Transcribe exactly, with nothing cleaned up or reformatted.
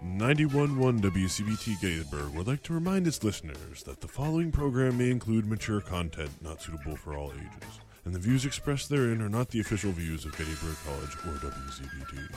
ninety-one point one W C B T Gettysburg would like to remind its listeners that the following program may include mature content not suitable for all ages, and the views expressed therein are not the official views of Gettysburg College or W C B T.